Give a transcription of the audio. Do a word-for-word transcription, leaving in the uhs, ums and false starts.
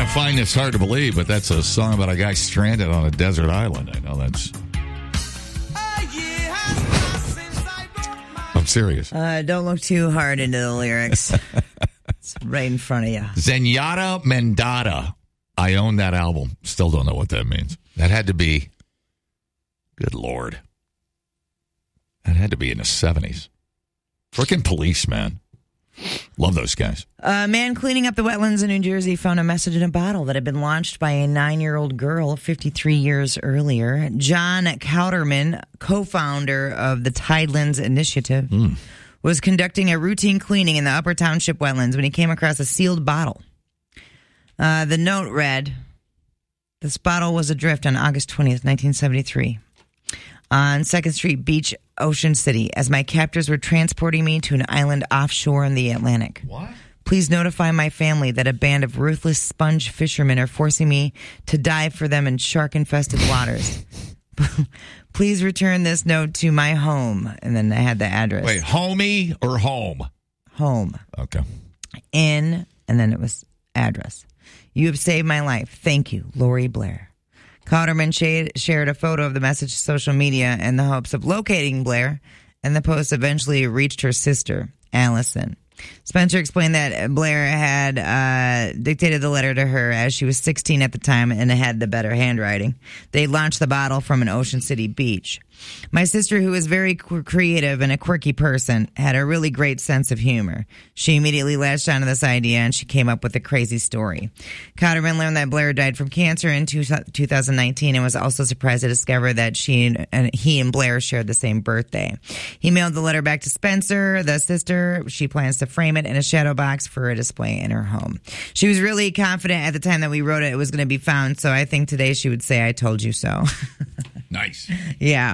find this hard to believe, but that's a song about a guy stranded on a desert island. I know that's... I'm serious. Uh, don't look too hard into the lyrics. It's right in front of you. Zenyatta Mendata. I own that album. Still don't know what that means. That had to be... Good Lord. That had to be in the seventies. Frickin' Police, man. Love those guys. A man cleaning up the wetlands in New Jersey found a message in a bottle that had been launched by a nine-year-old girl fifty-three years earlier. John Cowderman, co-founder of the Tidelands Initiative, mm. was conducting a routine cleaning in the Upper Township wetlands when he came across a sealed bottle. Uh, the note read, "This bottle was adrift on August twentieth, nineteen seventy-three. On second Street Beach, Ocean City, as my captors were transporting me to an island offshore in the Atlantic. What? Please notify my family that a band of ruthless sponge fishermen are forcing me to dive for them in shark-infested waters. Please return this note to my home." And then I had the address. Wait, homie or home? Home. Okay. In, and then it was address. "You have saved my life. Thank you, Lori Blair." Cowderman shared a photo of the message to social media in the hopes of locating Blair, and the post eventually reached her sister, Allison. Spencer explained that Blair had uh, dictated the letter to her as she was sixteen at the time and had the better handwriting. They launched the bottle from an Ocean City beach. "My sister, who is very creative and a quirky person, had a really great sense of humor. She immediately latched onto this idea and she came up with a crazy story." Cowderman learned that Blair died from cancer in two thousand nineteen and was also surprised to discover that she and he and Blair shared the same birthday. He mailed the letter back to Spencer, the sister. She plans to frame it in a shadow box for a display in her home. She was really confident at the time that we wrote it, it was going to be found. So I think today she would say, "I told you so." Nice. Yeah.